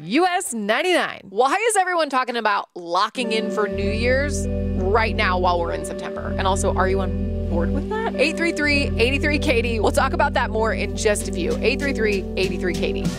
US 99. Why is everyone talking about locking in for New Year's right now while we're in September? And also, are you on board with that? 833-83-KATIE. We'll talk about that more in just a few. 833-83-KATIE.